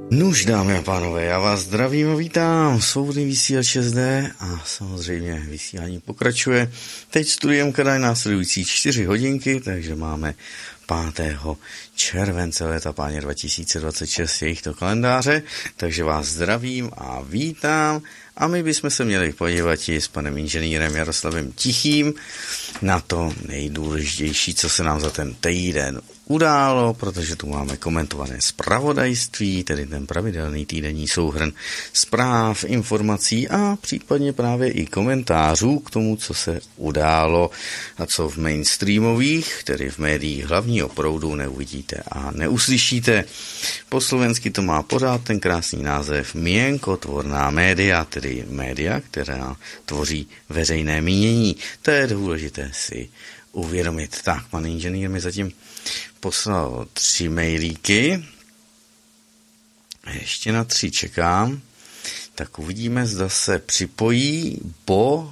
Nuž, dámy a pánové, já vás zdravím a vítám. Svobodný vysílač 6D a samozřejmě vysílání pokračuje. Teď studiem kadaj následující 4 hodinky, takže máme 5. července léta páně 2026 jejich to kalendáře, takže vás zdravím a vítám. A my bychom se měli podívat s panem inženýrem Jaroslavem Tichým na to nejdůležitější, co se nám za ten týden událo, protože tu máme komentované zpravodajství, tedy ten pravidelný týdenní souhrn zpráv, informací a případně právě i komentářů k tomu, co se událo a co v mainstreamových, tedy v médiích hlavního proudu neuvidíte a neuslyšíte. Po slovensky to má pořád ten krásný název Mienkotvorná média, tedy média, která tvoří veřejné mínění. To je důležité si uvědomit. Tak, pan inženýr mi zatím poslal 3 mailíky. Ještě na 3 čekám. Tak uvidíme, zda se připojí. Bo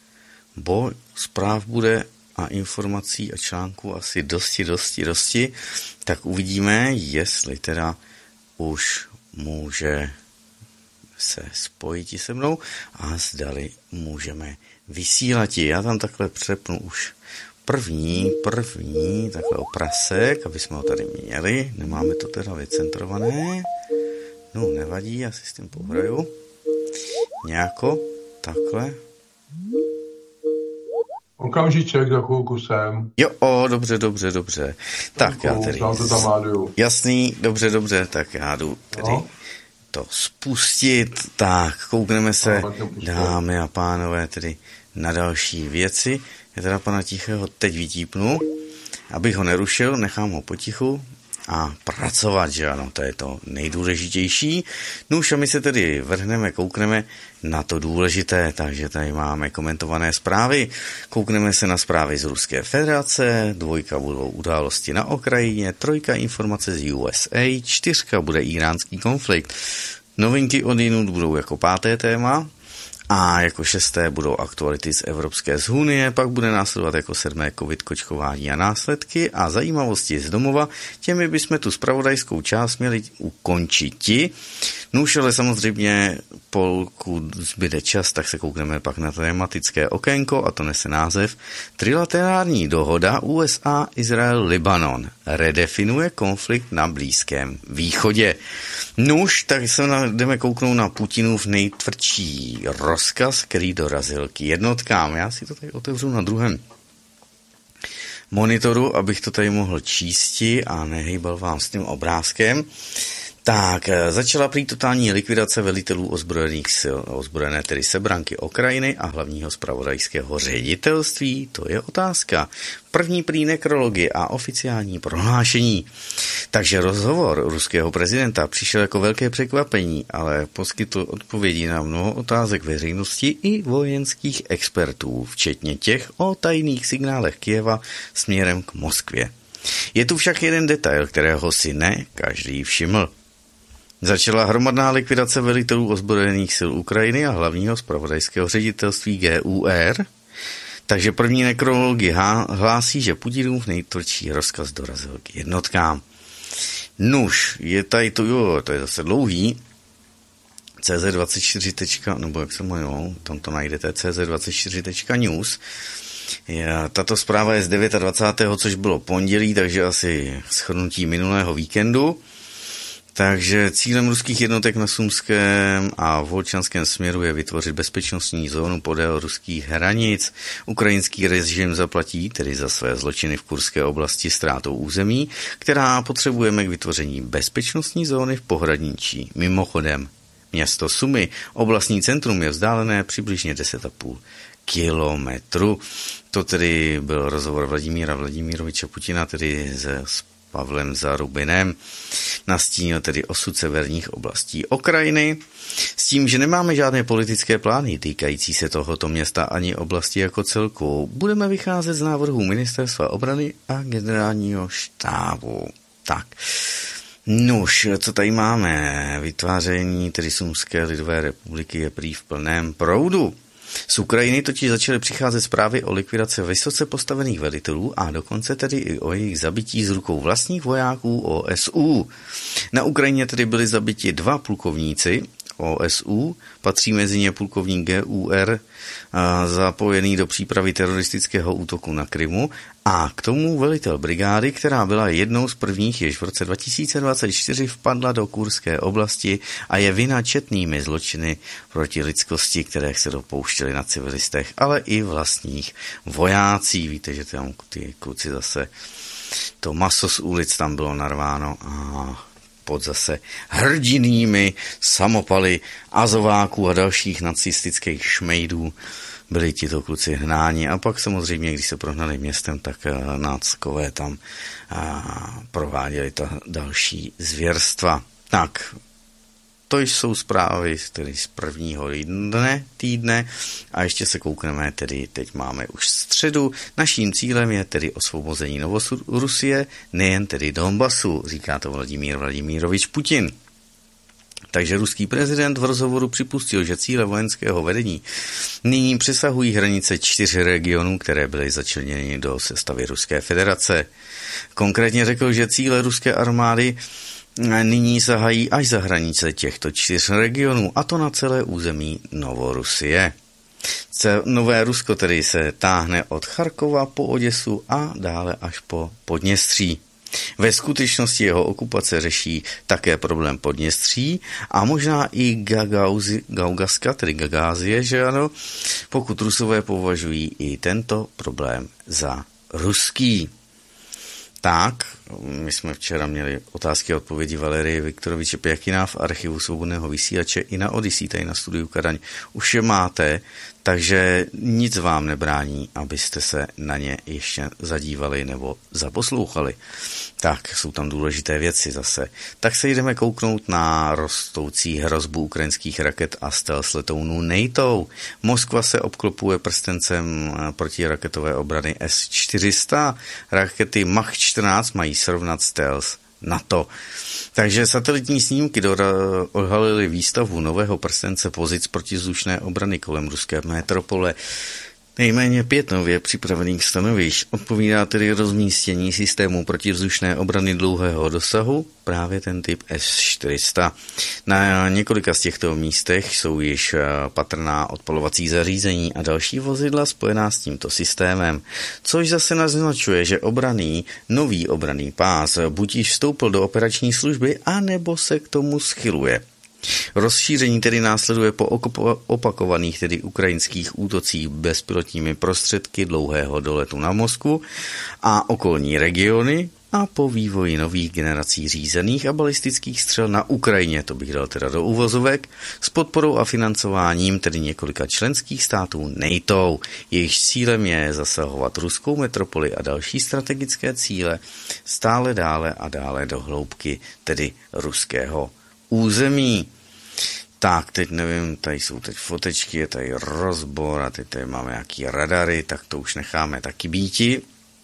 zpráv bude a informací a článků asi dosti. Tak uvidíme, jestli teda už může se spojit se mnou a zdali můžeme vysílat. Já tam takhle přepnu už první takhle oprasek, aby jsme ho tady měli. Nemáme to teda vycentrované. No, nevadí, já si s tím pohraju. Nějako, takhle. Okamžiček, za chvilku jsem. Jo, dobře. Tak já tedy... Jasný, dobře, tak já jdu tedy to spustit. Tak, koukneme se, dámy a pánové, tedy na další věci. Já teda pana Tichého teď vytípnu, abych ho nerušil, nechám ho potichu a pracovat, že ano, to je to nejdůležitější. No už a my se tedy koukneme na to důležité, takže tady máme komentované zprávy. Koukneme se na zprávy z Ruské federace, 2 budou události na Ukrajině, 3 informace z USA, 4 bude iránský konflikt. Novinky od jinut budou jako 5. téma. A jako 6. budou aktuality z Evropské unie, pak bude následovat jako 7. covid kočkování a následky a zajímavosti z domova. Těmi bychom tu zpravodajskou část měli ukončiti. No už ale samozřejmě pokud zbyde čas, tak se koukneme pak na tematické okénko a to nese název Trilaterální dohoda USA, Izrael, Libanon. Redefinuje konflikt na Blízkém východě. Nuž, tak se jdeme kouknout na Putinův nejtvrdší rozkaz, který dorazil k jednotkám. Já si to tady otevřu na druhém monitoru, abych to tady mohl čísti a nehejbal vám s tím obrázkem. Tak, začala prý totální likvidace velitelů ozbrojených sil, ozbrojené tedy sebranky Ukrajiny a hlavního zpravodajského ředitelství, to je otázka. První prý nekrology a oficiální prohlášení. Takže rozhovor ruského prezidenta přišel jako velké překvapení, ale poskytl odpovědi na mnoho otázek veřejnosti i vojenských expertů, včetně těch o tajných signálech Kyjeva směrem k Moskvě. Je tu však jeden detail, kterého si ne každý všiml. Začala hromadná likvidace velitelů ozbrojených sil Ukrajiny a hlavního zpravodajského ředitelství GUR. Takže první nekrologi hlásí, že Putinův nejtvrdší rozkaz dorazil k jednotkám. Nuž, je tady to je zase dlouhý. CZ24. nebo jak se jmenuje, tam to najdete, CZ24.news. Tato zpráva je z 29. což bylo pondělí, takže asi shrnutí minulého víkendu. Takže cílem ruských jednotek na Sumském a Volčanském směru je vytvořit bezpečnostní zónu podél ruských hranic. Ukrajinský režim zaplatí tedy za své zločiny v Kurské oblasti ztrátou území, která potřebujeme k vytvoření bezpečnostní zóny v pohraničí. Mimochodem, město Sumy, oblastní centrum, je vzdálené přibližně 10,5 kilometru. To tedy byl rozhovor Vladimíra Vladimiroviče Putina, tedy s Pavlem Zarubinem, nastínil tedy osud severních oblastí Ukrajiny, s tím, že nemáme žádné politické plány týkající se tohoto města ani oblasti jako celku. Budeme vycházet z návrhů Ministerstva obrany a generálního štábu. Tak, nuž, co tady máme? Vytváření tedy Sumské lidové republiky je prý v plném proudu. Z Ukrajiny totiž začaly přicházet zprávy o likvidaci vysoce postavených velitelů a dokonce tedy i o jejich zabití z rukou vlastních vojáků OSU. Na Ukrajině tedy byli zabiti 2 plukovníci OSU, patří mezi ně plukovník GUR, zapojený do přípravy teroristického útoku na Krymu, a k tomu velitel brigády, která byla jednou z prvních, jež v roce 2024 vpadla do Kurské oblasti a je vina četnými zločiny proti lidskosti, které se dopouštěly na civilistech, ale i vlastních vojácích. Víte, že tam ty kluci zase, to maso z ulic tam bylo narváno a pod zase hrdinými samopaly azováků a dalších nacistických šmejdů byli tito kluci hnáni. A pak samozřejmě, když se prohnali městem, tak náckové tam prováděli ta další zvěrstva. Tak, to jsou zprávy tedy z prvního týdne a ještě se koukneme, tedy teď máme už středu. Naším cílem je tedy osvobození Novorusie, nejen tedy Donbasu, říká to Vladimír Vladimirovič Putin. Takže ruský prezident v rozhovoru připustil, že cíle vojenského vedení nyní přesahují hranice 4 regionů, které byly začleněny do sestavy Ruské federace. Konkrétně řekl, že cíle ruské armády nyní sahají až za hranice těchto 4 regionů, a to na celé území Novorusie. Nové Rusko tedy se táhne od Charkova po Oděsu a dále až po Podněstří. Ve skutečnosti jeho okupace řeší také problém Podněstří a možná i Gaugaska, tedy Gagázie, že ano, pokud Rusové považují i tento problém za ruský. Tak, my jsme včera měli otázky a odpovědi Valerie Viktoroviče Pěkina v archivu Svobodného vysílače i na Odyssey, tady na studiu Kadaň. Už je máte, takže nic vám nebrání, abyste se na ně ještě zadívali nebo zaposlouchali. Tak, jsou tam důležité věci zase. Tak se jdeme kouknout na rostoucí hrozbu ukrajinských raket a stealth letounů NATO. Moskva se obklopuje prstencem protiraketové obrany S-400. Rakety Mach 14 mají srovnat stealth NATO. Takže satelitní snímky odhalily výstavbu nového prstence pozic protivzdušné obrany kolem ruské metropole. Nejméně 5 nově připravených stanovišť odpovídá tedy rozmístění systému protivzdušné obrany dlouhého dosahu, právě ten typ S-400. Na několika z těchto místech jsou již patrná odpalovací zařízení a další vozidla spojená s tímto systémem, což zase naznačuje, že nový obranný pás buď již vstoupil do operační služby, anebo se k tomu schyluje. Rozšíření tedy následuje po opakovaných tedy ukrajinských útocích bezpilotními prostředky dlouhého doletu na Moskvu a okolní regiony a po vývoji nových generací řízených a balistických střel na Ukrajině, to bych dal teda do uvozovek, s podporou a financováním tedy několika členských států NATO. Jejich cílem je zasahovat ruskou metropoli a další strategické cíle stále dále a dále do hloubky tedy ruského území. Tak, teď nevím, tady jsou teď fotečky, je tady rozbor a teď tady máme nějaký radary, tak to už necháme taky býti.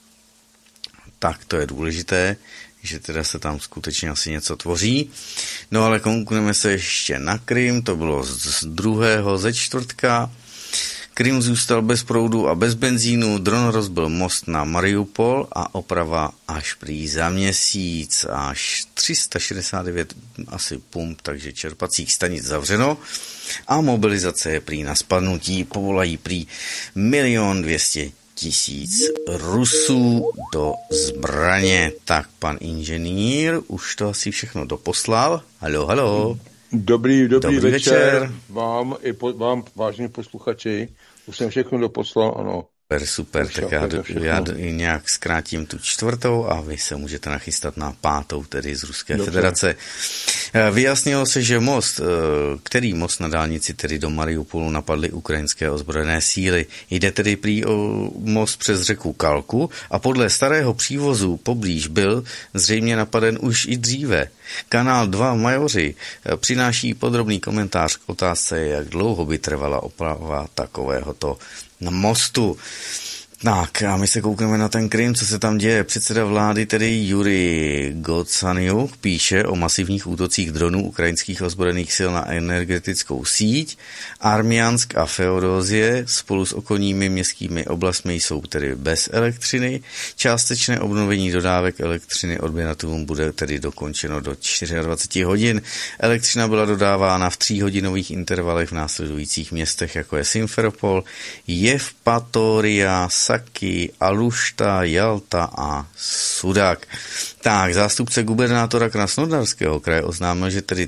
Tak, to je důležité, že teda se tam skutečně asi něco tvoří. No ale koukneme se ještě na Krym, to bylo ze 4. Krym zůstal bez proudu a bez benzínu, dron rozbil most na Mariupol a oprava až prý za měsíc, až 369 asi pump, takže čerpacích stanic zavřeno a mobilizace je prý na spadnutí, povolají prý 1 200 000 Rusů do zbraně. Tak pan inženýr už to asi všechno doposlal. Haló. Dobrý večer vám i vám, vážení posluchači. Už jsem všechno doposlal, ano. Super, tak já nějak zkrátím tu 4. a vy se můžete nachystat na 5. tedy z Ruské federace. Vyjasnilo se, že který most na dálnici tedy do Mariupolu napadly ukrajinské ozbrojené síly. Jde tedy prý o most přes řeku Kalku a podle starého přívozu poblíž byl zřejmě napaden už i dříve. Kanál 2 Majoři přináší podrobný komentář k otázce, jak dlouho by trvala oprava takovéhoto mostu. Tak a my se koukneme na ten Krym, co se tam děje. Předseda vlády, tedy Jurij Gocaniuk, píše o masivních útocích dronů ukrajinských ozbrojených sil na energetickou síť. Armiansk a Feodozie spolu s okolními městskými oblastmi jsou tedy bez elektřiny. Částečné obnovení dodávek elektřiny odběratelům bude tedy dokončeno do 24 hodin. Elektřina byla dodávána v 3hodinových intervalech v následujících městech, jako je Simferopol, Jevpatoria, Saki, Alušta, Jalta a Sudak. Tak, zástupce gubernátora Krasnodarského kraje oznámil, že tedy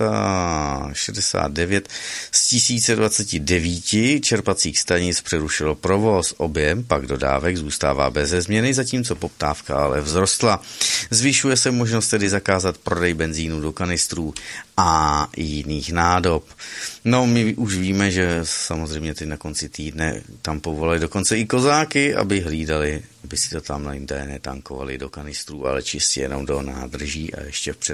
369 z 1029 čerpacích stanic přerušilo provoz. Objem pak dodávek zůstává beze změny, zatímco poptávka ale vzrostla. Zvyšuje se možnost tedy zakázat prodej benzínu do kanistrů a jiných nádob. No, my už víme, že samozřejmě teď na konci týdne tam povolali dokonce i kozáky, aby hlídali, aby si to tam netankovali do kanistrů, ale čistě jenom do nádrží a ještě v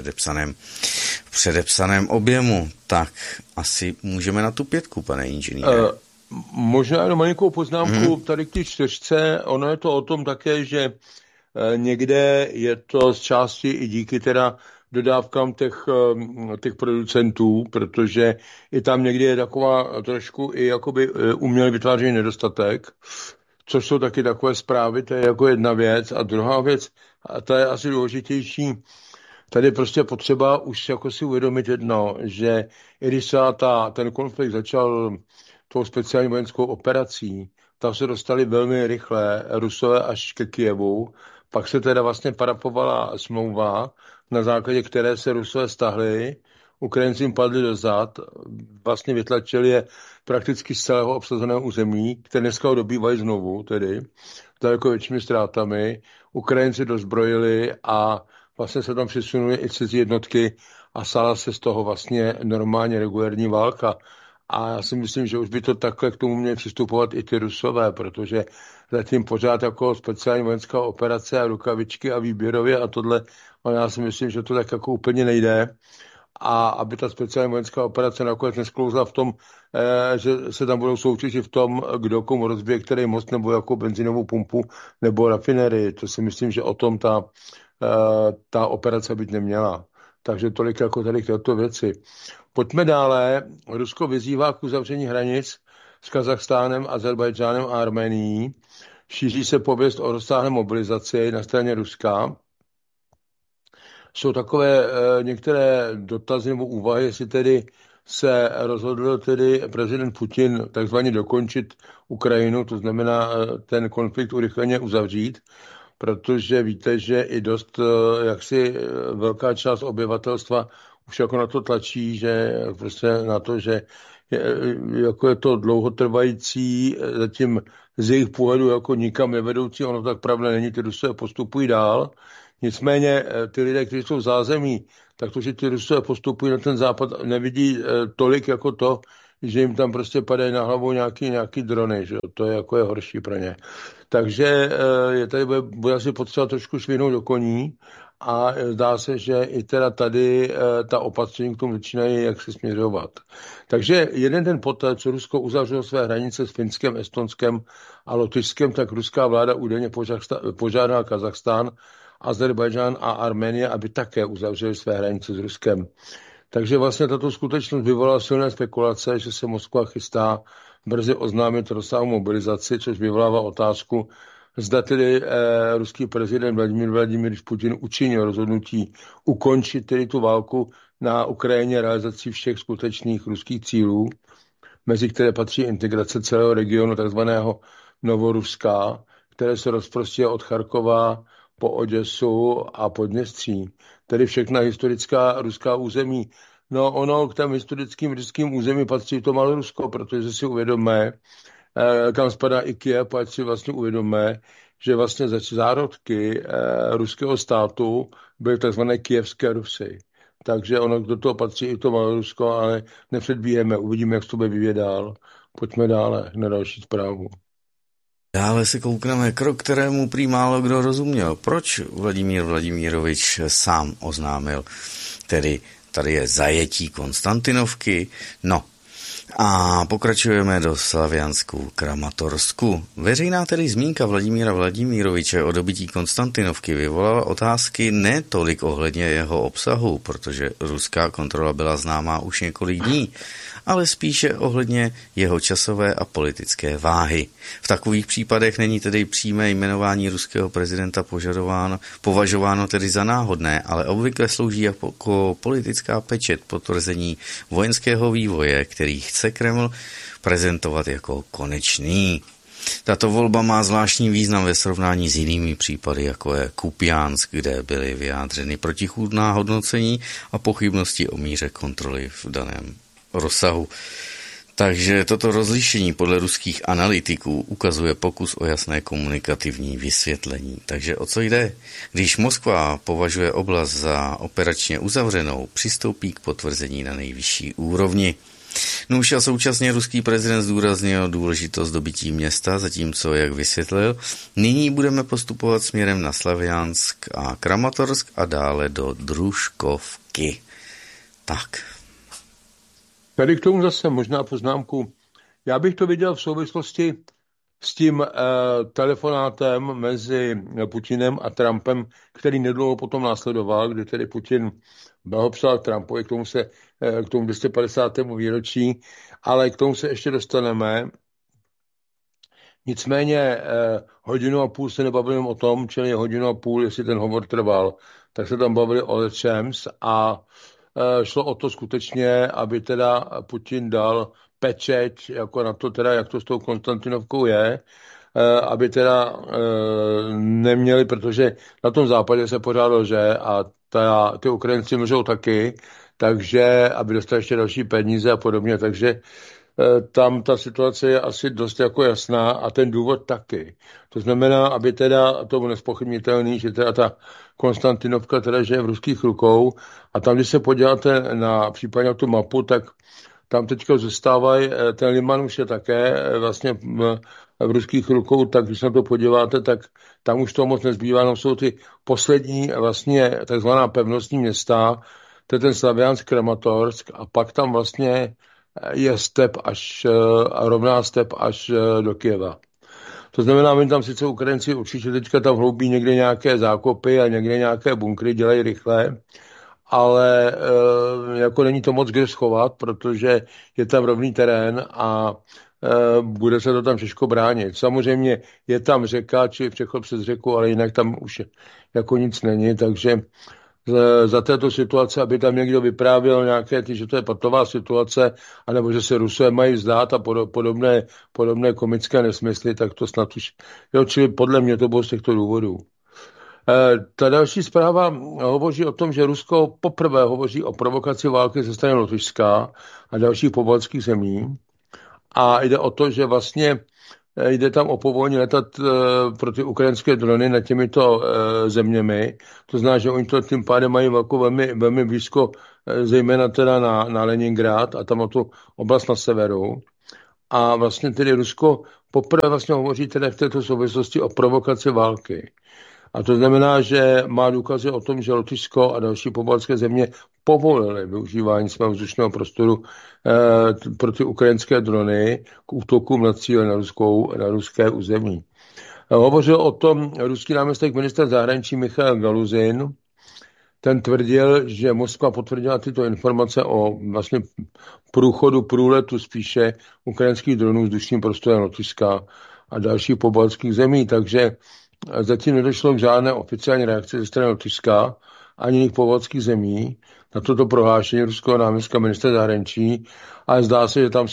předepsaném objemu. Tak asi můžeme na tu 5, pane inženýre. Možná jenom malinkou poznámku tady k té 4. Ono je to o tom také, že někde je to z části i díky teda dodávkám těch producentů, protože i tam někdy je taková trošku i jakoby uměle vytvářený nedostatek, což jsou taky takové zprávy, to je jako jedna věc. A druhá věc, a ta je asi důležitější, tady je prostě potřeba už jako si uvědomit jedno, že i když se ten konflikt začal tou speciální vojenskou operací, tam se dostali velmi rychle Rusové až ke Kyjevu, pak se teda vlastně parafovala smlouva, na základě které se Rusové stahli, Ukrajinci jim padli do zad, vlastně vytlačili je prakticky z celého obsazeného území, které dneska ho dobývají znovu, tedy daleko většími ztrátami. Ukrajinci dozbrojili a vlastně se tam přisunuli i cizí jednotky a stala se z toho vlastně normálně regulární válka. A já si myslím, že už by to takhle k tomu měli přistupovat i ty Rusové, protože zatím pořád jako speciální vojenská operace a rukavičky a výběrově a tohle, ale já si myslím, že to tak jako úplně nejde. A aby ta speciální vojenská operace nakonec nesklouzla v tom, že se tam budou soutěžit v tom, kdo komu rozbije který most nebo jako benzinovou pumpu nebo rafinerii. To si myslím, že o tom ta operace být neměla. Takže tolik jako tady k této věci. Pojďme dále. Rusko vyzývá k uzavření hranic s Kazachstánem, Azerbajdžánem a Arménií. Šíří se pověst o rozsáhlé mobilizaci na straně Ruska. Jsou takové některé dotazy nebo úvahy, jestli tedy se rozhodl tedy prezident Putin takzvaně dokončit Ukrajinu, to znamená ten konflikt urychleně uzavřít, protože víte, že i dost jaksi velká část obyvatelstva už jako na to tlačí, že prostě na to, že jako je to dlouhotrvající, zatím z jejich pohledu jako nikam nevedoucí, ono tak pravda není, ty Rusové postupují dál. Nicméně ty lidé, kteří jsou v zázemí, tak to, že ty Rusové postupují na ten západ, nevidí tolik jako to, že jim tam prostě padají na hlavu nějaký drony, že? To je jako je horší pro ně. Takže je tady bude asi potřeba trošku švihnout do koní a zdá se, že i teda tady ta opatření k tomu začínají jak se směřovat. Takže jeden den poté, co Rusko uzavřelo své hranice s Finskem, Estonskem a Lotyšskem, tak ruská vláda údajně požádala Kazachstán, Azerbajdžán a Arménie, aby také uzavřeli své hranice s Ruskem. Takže vlastně tato skutečnost vyvolala silné spekulace, že se Moskva chystá brzy oznámit rozsáhlou mobilizaci, což vyvolává otázku, zda tedy ruský prezident Vladimír Putin učinil rozhodnutí ukončit tedy tu válku na Ukrajině realizací všech skutečných ruských cílů, mezi které patří integrace celého regionu takzvaného Novoruska, které se rozprostře od Charkova po Oděsu a Podněstří, tedy všechna historická ruská území. No ono k těm historickým ruským území patří to Malorusko, protože si uvědomíme, kam spadá i Kyjev, ať si vlastně uvědomíme, že vlastně zárodky ruského státu byly takzvané kyjevské Rusy. Takže ono do toho patří i to Malorusko, ale nepředbíjeme, uvidíme, jak to bude vyvíjet dál. Pojďme dále na další zprávu. Dále se koukneme krok, kterému prý málo kdo rozuměl. Proč Vladimír Vladimirovič sám oznámil, tedy tady je zajetí Konstantinovky? No, A pokračujeme do Slaviansku, Kramatorsku. Veřejná tedy zmínka Vladimíra Vladimiroviče o dobytí Konstantinovky vyvolala otázky ne tolik ohledně jeho obsahu, protože ruská kontrola byla známá už několik dní, ale spíše ohledně jeho časové a politické váhy. V takových případech není tedy přímé jmenování ruského prezidenta považováno tedy za náhodné, ale obvykle slouží jako politická pečeť potvrzení vojenského vývoje, který chce Kreml prezentovat jako konečný. Tato volba má zvláštní význam ve srovnání s jinými případy, jako je Kupiánsk, kde byly vyjádřeny protichůdná hodnocení a pochybnosti o míře kontroly v daném rozsahu. Takže toto rozlišení podle ruských analytiků ukazuje pokus o jasné komunikativní vysvětlení. Takže o co jde? Když Moskva považuje oblast za operačně uzavřenou, přistoupí k potvrzení na nejvyšší úrovni. Nuž a současně ruský prezident zdůraznil důležitost dobytí města, zatímco, jak vysvětlil, nyní budeme postupovat směrem na Slaviansk a Kramatorsk a dále do Družkovky. Tak. Tady k tomu zase možná poznámku. Já bych to viděl v souvislosti s tím telefonátem mezi Putinem a Trumpem, který nedlouho potom následoval, kdy tedy Putin blahopřál Trumpovi k tomu 250. výročí, ale k tomu se ještě dostaneme. Nicméně 1,5 hodiny se nebavili o tom, čili 1,5 hodiny, jestli ten hovor trval, tak se tam bavili o LeChamps a šlo o to skutečně, aby teda Putin dal pečeť jako na to teda, jak to s tou Konstantinovkou je, aby teda neměli, protože na tom západě se pořád lže a ty Ukrajinci lžou taky, takže aby dostali ještě další peníze a podobně, takže tam ta situace je asi dost jako jasná a ten důvod taky. To znamená, aby teda to bylo nespochybnitelný, že teda ta Konstantinovka teda že je v ruských rukou a tam, když se podíváte na případně na tu mapu, tak tam teďka zůstávají, ten Liman už je také vlastně v ruských rukou, tak když se na to podíváte, tak tam už to moc nezbývá, no jsou ty poslední vlastně takzvaná pevnostní města, to je ten Slaviansk, Kramatorsk a pak tam vlastně je rovná step až do Kyjeva. To znamená, oni tam sice Ukrajinci určitě teďka tam hloubí někde nějaké zákopy a někde nějaké bunkry, dělají rychle, ale jako není to moc kde schovat, protože je tam rovný terén a bude se to tam těžko bránit. Samozřejmě je tam řeka, či přechod přes řeku, ale jinak tam už jako nic není, takže za této situace, aby tam někdo vyprávěl nějaké, že to je patová situace, anebo že se Rusové mají vzdát a podobné komické nesmysly, tak to snad už, čili podle mě to bylo z těchto důvodů. Ta další zpráva hovoří o tom, že Rusko poprvé hovoří o provokaci války ze strany Lotyšska a dalších pobaltských zemí a jde o to, že vlastně jde tam o povolení letat pro ty ukrajinské drony nad těmito zeměmi. To znamená, že oni to tím pádem mají velmi, velmi blízko, zejména teda na Leningrad a tam o tu oblast na severu. A vlastně tedy Rusko poprvé vlastně hovoří teda v této souvislosti o provokaci války. A to znamená, že má důkazy o tom, že Lotyšsko a další pobaltské země povolily využívání svého vzdušného prostoru pro ty ukrajinské drony k útokům na cíle na ruské území. Hovořil o tom ruský náměstek ministra zahraničí Michail Galuzin. Ten tvrdil, že Moskva potvrdila tyto informace o vlastně průletu spíše ukrajinských dronů vzdušným prostorem Lotyšska a dalších pobaltských zemí, takže zatím nedošlo k žádné oficiální reakci ze strany Lotyšska ani jiných pobaltských zemí na toto prohlášení ruského náměstka ministra zahraničí, ale zdá se, že tam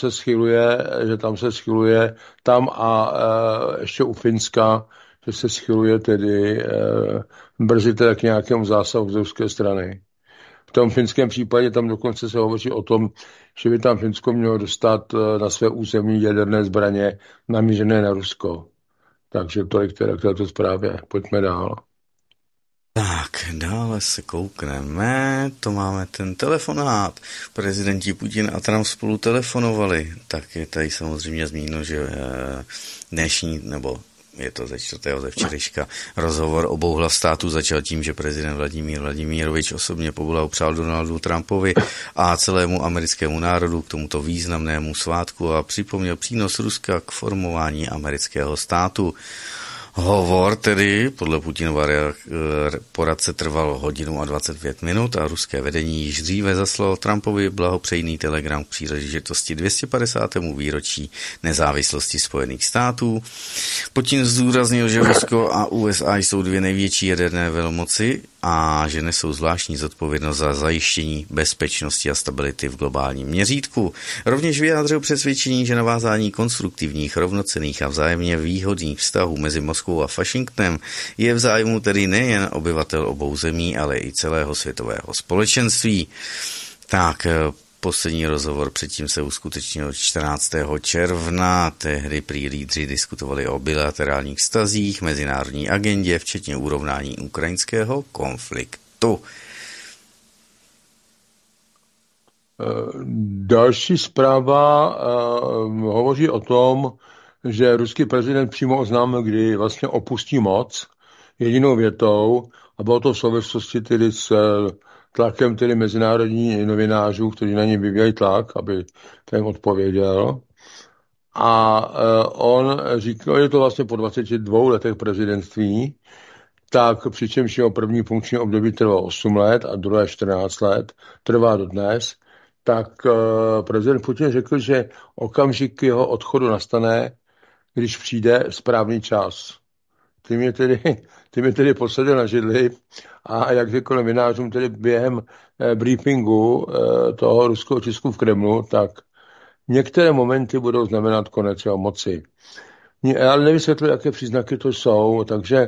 se schyluje tam a ještě u Finska, že se schyluje tedy brzy teda k nějakému zásahu z ruské strany. V tom finském případě tam dokonce se hovoří o tom, že by tam Finsko mělo dostat na své území jaderné zbraně namířené na Rusko. Takže tolik teda k této zprávě. Pojďme dál. Tak, dále se koukneme, to máme ten telefonát. Prezidenti Putin a Trump spolu telefonovali. Tak je tady samozřejmě zmíněno, že dnešní nebo je to ze 4. ze včerejška. Rozhovor obou hlav států začal tím, že prezident Vladimír Vladimirovič osobně poblahopřál Donaldu Trumpovi a celému americkému národu k tomuto významnému svátku a připomněl přínos Ruska k formování amerického státu. Hovor tedy podle Putinova poradce trval 1 hodinu a 25 minut a ruské vedení již dříve zaslalo Trumpovi blahopřejný telegram k příležitosti 250. výročí nezávislosti Spojených států. Putin zdůraznil, že Rusko a USA jsou 2 největší jaderné velmoci a že nesou zvláštní zodpovědnost za zajištění bezpečnosti a stability v globálním měřítku. Rovněž vyjádřil přesvědčení, že navázání konstruktivních, rovnocenných a vzájemně výhodných vztahů mezi Moskvou a Washingtonem je v zájmu tedy nejen obyvatel obou zemí, ale i celého světového společenství. Tak, poslední rozhovor předtím se uskutečnil 14. června. Tehdy prý lídři diskutovali o bilaterálních vztazích, mezinárodní agendě, včetně urovnání ukrajinského konfliktu. Další zpráva hovoří o tom, že ruský prezident přímo oznámil, kdy vlastně opustí moc jedinou větou a bylo to v souvislosti tedy s tlakem tedy mezinárodních novinářů, kteří na něj vyvíjají tlak, aby ten odpověděl. A on říkal, je to vlastně po 22 letech prezidentství, tak přičemž jeho první funkční období trvalo 8 let a druhé 14 let, trvá dodnes, tak prezident Putin řekl, že okamžik jeho odchodu nastane, když přijde správný čas. Tím je tedy posadil na židli a jak řekl novinářům tedy během briefingu toho ruského tisku v Kremlu, tak některé momenty budou znamenat konec jeho moci. Ale nevysvětlil, jaké příznaky to jsou, takže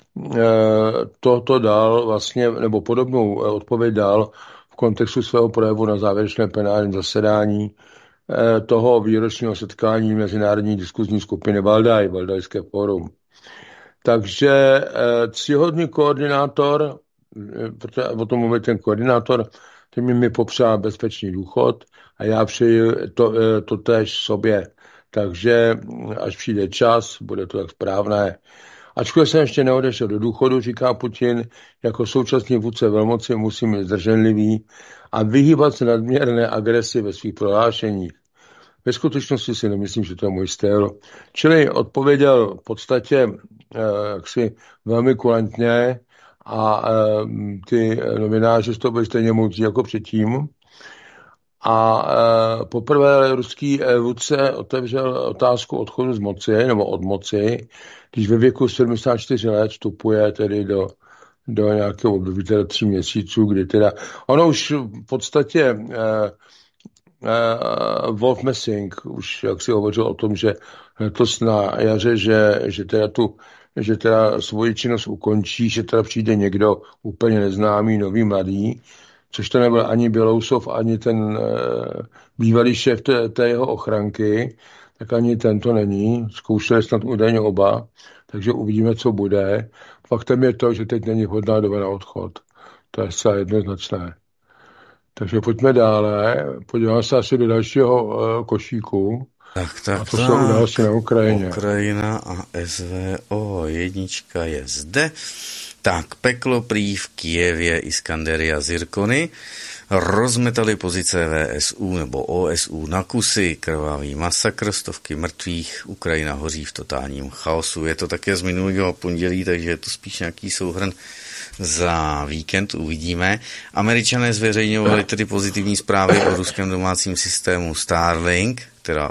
toto dal vlastně, nebo podobnou odpověď dal v kontextu svého projevu na závěrečné plenárním zasedání toho výročního setkání Mezinárodní diskuzní skupiny Valdaj, Valdajské fórum. Takže ctihodný koordinátor, protože o tom mluví ten koordinátor, ten mi popřál bezpečný důchod a já přeji to též sobě. Takže až přijde čas, bude to tak správné. Ačkoliv jsem ještě neodešel do důchodu, říká Putin, jako současný vůdce velmoci musím být zdrženlivý a vyhýbat se nadměrné agresi ve svých prohlášeních. Ve skutečnosti si nemyslím, že to je můj styl. Čili odpověděl v podstatě jaksi velmi kulantně a ty novináři z toho byli stejně moudří jako předtím. A poprvé ruský vůdce otevřel otázku odchodu z moci, nebo od moci, když ve věku 74 let vstupuje tedy do nějakého období, teda 3 měsíců, kdy teda, ono už v podstatě Wolf Messing už jak si hovořil o tom, že letos na jaře, že teda svoji činnost ukončí, že teda přijde někdo úplně neznámý, nový, mladý, což to nebyl ani Bělousov, ani ten bývalý šéf té jeho ochranky, tak ani tento není. Zkoušeli snad údajně oba, takže uvidíme, co bude. Faktem je to, že teď není vhodná doba na odchod. To je zcela jednoznačné. Takže pojďme dále. Podíváme se asi do dalšího košíku. Tak. A to jsou události na Ukrajině. Ukrajina a SVO. 1 je zde. Tak, peklo prý v Kyjevě Iskandery a Zirkony rozmetali pozice VSU nebo OSU na kusy, krvavý masakr, stovky mrtvých, Ukrajina hoří v totálním chaosu. Je to také z minulého pondělí, takže je to spíš nějaký souhrn za víkend, uvidíme. Američané zveřejňovali tedy pozitivní zprávy o ruském domácím systému Starlink, teda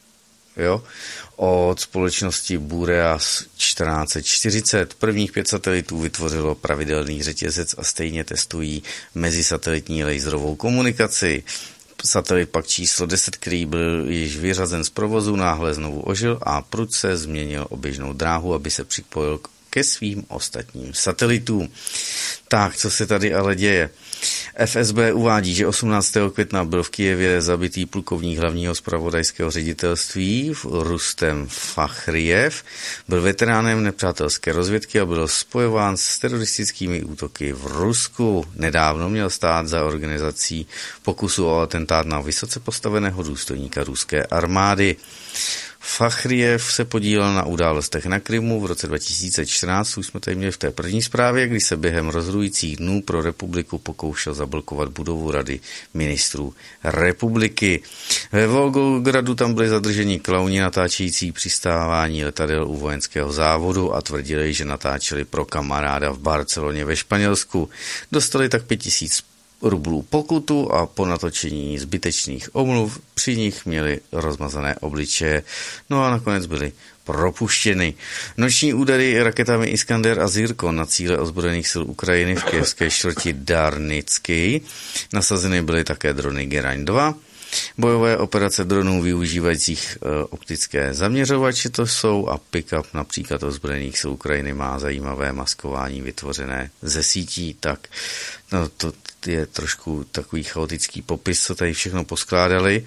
od společnosti Boreas 1440. Prvních 5 satelitů vytvořilo pravidelný řetězec a stejně testují mezisatelitní laserovou komunikaci. Satelit pak číslo 10, který byl již vyřazen z provozu, náhle znovu ožil a prudce změnil oběžnou dráhu, aby se připojil ke svým ostatním satelitům. Tak, co se tady ale děje? FSB uvádí, že 18. května byl v Kyjevě zabitý plukovník hlavního zpravodajského ředitelství Rustem Fachrijev. Byl veteránem nepřátelské rozvědky a byl spojován s teroristickými útoky v Rusku. Nedávno měl stát za organizací pokusu o atentát na vysoce postaveného důstojníka ruské armády. Fachrijev se podílel na událostech na Krymu v roce 2014, už jsme tady měli v té první zprávě, kdy se během rozhodujících dnů pro republiku pokoušel zablokovat budovu Rady ministrů republiky. Ve Volgogradu tam byli zadrženi klauni natáčející přistávání letadel u vojenského závodu a tvrdili, že natáčeli pro kamaráda v Barceloně ve Španělsku. Dostali tak 5000 rublů pokutu a po natočení zbytečných omluv při nich měli rozmazané obličeje. No a nakonec byli propuštěny. Noční údery raketami Iskander a Zirkon na cíle ozbrojených sil Ukrajiny v kyjevské čtvrti Darnický. Nasazeny byly také drony Geraň 2. Bojové operace dronů využívajících optické zaměřovače to jsou a pick-up například ozbrojených sil Ukrajiny má zajímavé maskování vytvořené ze sítí, tak no, to je trošku takový chaotický popis, co tady všechno poskládali.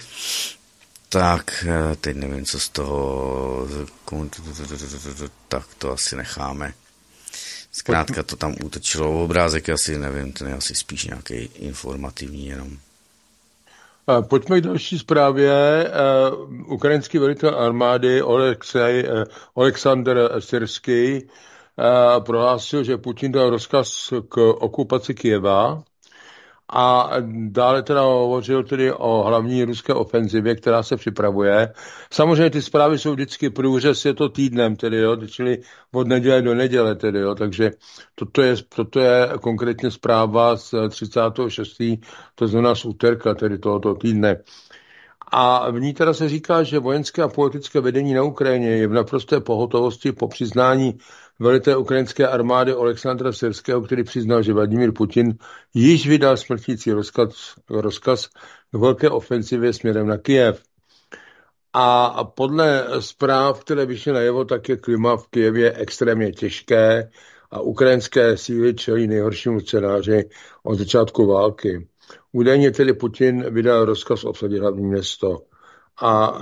Tak, teď nevím, co z toho, tak to asi necháme. Zkrátka to tam útočilo, obrázek asi nevím, ten je asi spíš nějaký informativní jenom. Pojďme k další zprávě. Ukrajinský velitel armády Oleksandr Syrský prohlásil, že Putin dal rozkaz k okupaci Kyjeva a dále teda hovořil tedy o hlavní ruské ofenzivě, která se připravuje. Samozřejmě ty zprávy jsou vždycky průřez, je to týdnem, tedy jo, čili od neděle do neděle, tedy jo, takže toto je konkrétně zpráva z 36. to znamená z úterka, tedy tohoto týdne. A v ní teda se říká, že vojenské a politické vedení na Ukrajině je v naprosté pohotovosti po přiznání velitele ukrajinské armády Oleksandra Syrského, který přiznal, že Vladimír Putin již vydal smrtící rozkaz k velké ofenzivě směrem na Kyjev. A podle zpráv, které vyšly najevo, tak je klima v Kyjevě extrémně těžké a ukrajinské síly čelí nejhoršímu scénáři od začátku války. Údajně tedy Putin vydal rozkaz obsadit hlavní město. A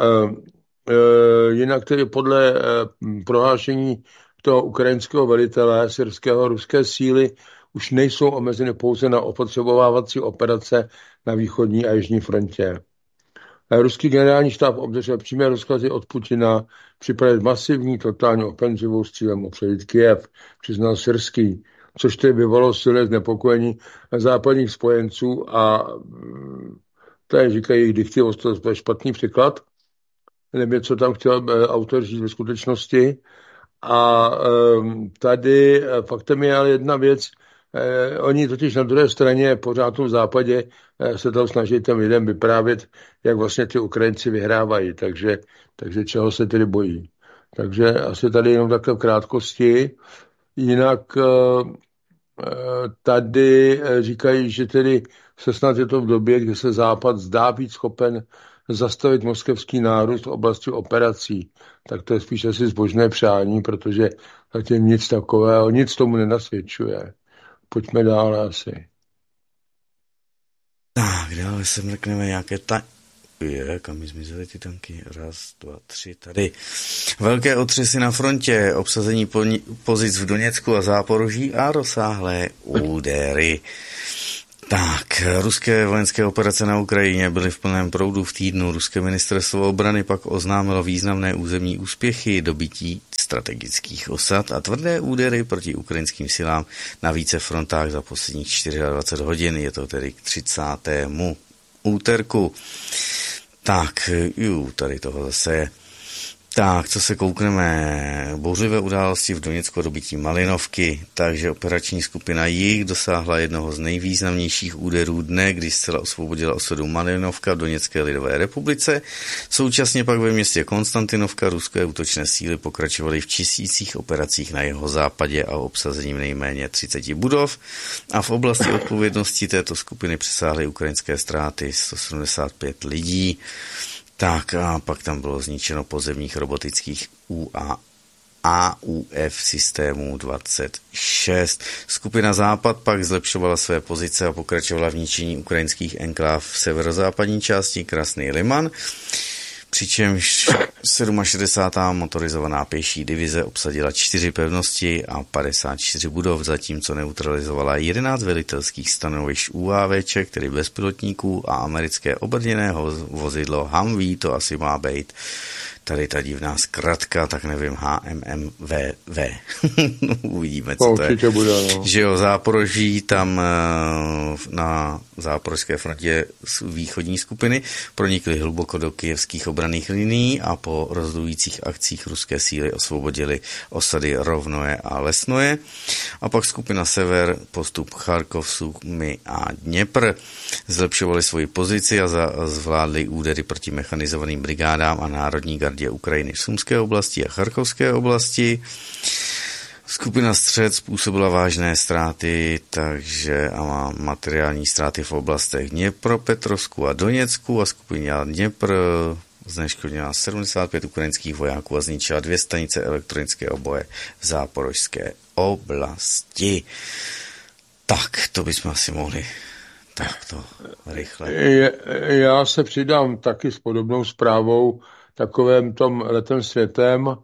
jinak tedy podle prohlášení toho ukrajinského velitele syrského ruské síly už nejsou omezeny pouze na opotřebovávací operace na východní a jižní frontě. Ruský generální štáb obdržel přímé rozkazy od Putina připravit masivní totální ofenzivu s cílem obsadit Kyjev, přiznal Syrský, což tedy vyvolalo silné znepokojení západních spojenců a to je, říkají jejich diktivost, to je špatný překlad, nevím, co tam chtěl autor říct ve skutečnosti. A tady faktem je ale jedna věc, oni totiž na druhé straně pořád v západě se tam snaží těm lidem vyprávět, jak vlastně ty Ukrajinci vyhrávají, takže čeho se tedy bojí. Takže asi tady jenom takhle v krátkosti. Jinak tady říkají, že tedy se snad je to v době, kdy se Západ zdá být schopen zastavit moskevský nárůst v oblasti operací. Tak to je spíš asi zbožné přání, protože zatím nic takového, nic tomu nenasvědčuje. Pojďme dál asi. Tak, dále se mrkneme nějaké kam mi zmizely ty tanky? 1, 2, 3, tady. Velké otřesy na frontě, obsazení pozic v Doněcku a Záporoží a rozsáhlé údery. Tak, ruské vojenské operace na Ukrajině byly v plném proudu v týdnu. Ruské ministerstvo obrany pak oznámilo významné územní úspěchy, dobytí strategických osad a tvrdé údery proti ukrajinským silám na více frontách za posledních 24 hodin. Je to tedy k 30. úterku. Tak, tady toho zase je. Tak, co se koukneme, bouřlivé události v Doněcku a dobytí Malinovky, takže operační skupina Jih dosáhla jednoho z nejvýznamnějších úderů dne, kdy zcela osvobodila osadu Malinovka v Doněcké lidové republice. Současně pak ve městě Konstantinovka ruské útočné síly pokračovaly v tisících operacích na jeho západě a obsazením nejméně 30 budov a v oblasti odpovědnosti této skupiny přesáhly ukrajinské ztráty 175 lidí. Tak a pak tam bylo zničeno pozemních robotických AUF systémů 26. Skupina Západ pak zlepšovala své pozice a pokračovala v ničení ukrajinských enkláv v severozápadní části Krasný Liman, přičemž 67. motorizovaná pěší divize obsadila 4 pevnosti a 54 budov, zatímco neutralizovala 11 velitelských stanovišť UAVček, tedy bezpilotníků a americké obrněné vozidlo Humvee, to asi má být tady ta divná zkratka, tak nevím, HMMVV. Uvidíme, co to je. Bude, no. Že jo, Záporoží, tam na záporožské frontě východní skupiny pronikly hluboko do kyjevských obranných linií a po rozhodujících akcích ruské síly osvobodili osady Rovnoje a Lesnoje. A pak skupina Sever, postup Charkov, Sumy a Dněpr zlepšovali svoji pozici a zvládli údery proti mechanizovaným brigádám a Národní gardě Ukrajiny v Sumské oblasti a Charkovské oblasti. Skupina Střed způsobila vážné ztráty, takže a má materiální ztráty v oblastech Dněpropetrovsku a Doněcku a skupina Dněpr zneškodnila 75 ukrajinských vojáků a zničila 2 stanice elektronické oboje v záporožské oblasti. Tak, to bychom asi mohli takto rychle. Já se přidám taky s podobnou zprávou takovým tom letem světem.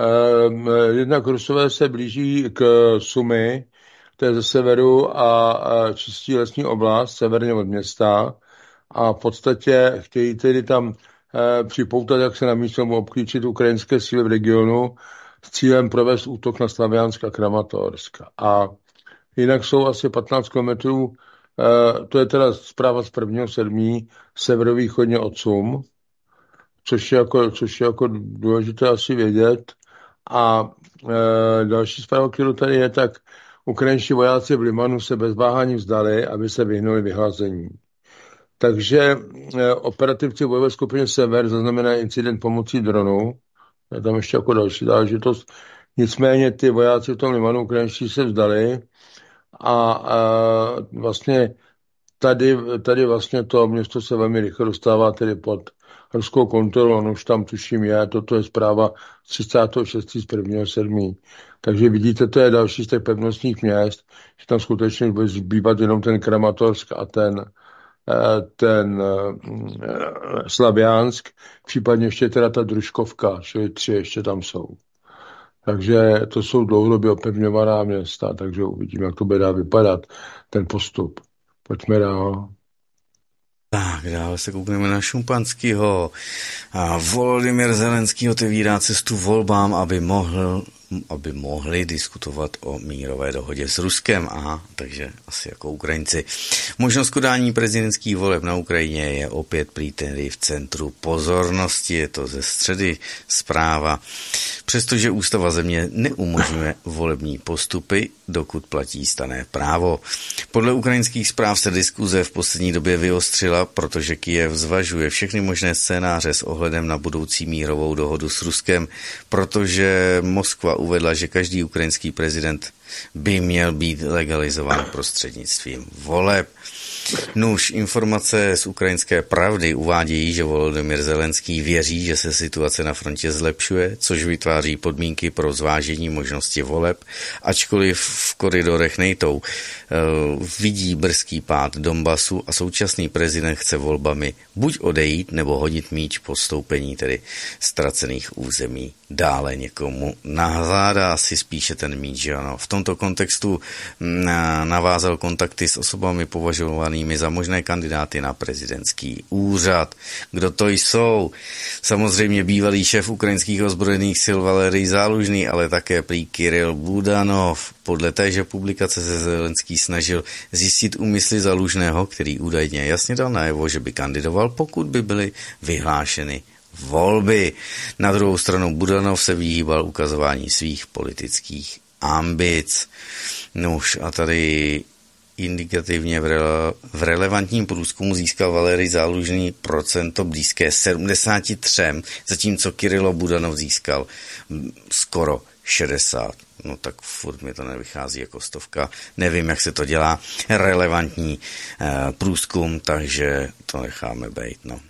Jednak Rusové se blíží k Sumy, to je ze severu a čistí lesní oblast, severně od města a v podstatě chtějí tedy tam připoutat, jak se na místo obklíčit ukrajinské síly v regionu s cílem provést útok na Slaviansk a Kramatorsk. A jinak jsou asi 15 kilometrů, to je teda zpráva z 1.7. severovýchodně od Sum, což je jako důležité asi vědět. A další zpráva, kterou tady je, tak ukrajinští vojáci v Limanu se bez váhání vzdali, aby se vyhnuli vyhlazení. Takže operativci bojové skupině Sever zaznamenají incident pomocí dronu. Je tam ještě jako další záležitost. Nicméně ty vojáci v tom Limanu ukrajinští se vzdali a vlastně tady vlastně to město se velmi rychle dostává tedy pod ruskou kontrolu, ono už tam tuším je, toto je zpráva 36. z 1.7. Takže vidíte, to je další z těch pevnostních měst, že tam skutečně bude zbývat jenom ten Kramatorsk a ten Slaviansk, případně ještě teda ta Družkovka, čili 3 ještě tam jsou. Takže to jsou dlouhodobě opevňovaná města, takže uvidíme, jak to bude dál vypadat, ten postup. Pojďme dál. Tak, dále se koukneme na Šumpanskýho. Volodymyr Zelenský otevírá cestu volbám, aby mohli diskutovat o mírové dohodě s Ruskem. Aha, takže asi jako Ukrajinci. Možnost konání prezidentských voleb na Ukrajině je opět prý tedy v centru pozornosti. Je to ze středy zpráva. Přestože ústava země neumožňuje volební postupy, dokud platí stanné právo. Podle ukrajinských zpráv se diskuze v poslední době vyostřila, protože Kyjev zvažuje všechny možné scénáře s ohledem na budoucí mírovou dohodu s Ruskem, protože Moskva uvedla, že každý ukrajinský prezident by měl být legalizován prostřednictvím voleb. Nuž, informace z Ukrajinské pravdy uvádějí, že Volodymyr Zelenský věří, že se situace na frontě zlepšuje, což vytváří podmínky pro zvážení možnosti voleb, ačkoliv v koridorech NATO vidí brzký pád Donbasu a současný prezident chce volbami buď odejít, nebo hodit míč po stoupení tedy ztracených území dále někomu nahládá asi spíše ten míč, že ano. V tomto kontextu navázal kontakty s osobami považovanými za možné kandidáty na prezidentský úřad. Kdo to jsou? Samozřejmě bývalý šéf ukrajinských ozbrojených sil Valerij Zálužný, ale také prý Kiril Budanov. Podle téže publikace se Zelenský snažil zjistit úmysly Zálužného, který údajně jasně dal najevo, že by kandidoval, pokud by byly vyhlášeny volby. Na druhou stranu Budanov se vyhýbal ukazování svých politických ambic. Nuž a tady indikativně v relevantním průzkumu získal Valerij Zálužný procento blízké 73, zatímco Kirilo Budanov získal skoro 60. No tak furt mi to nevychází jako 100. Nevím, jak se to dělá. Relevantní průzkum, takže to necháme bejt. No.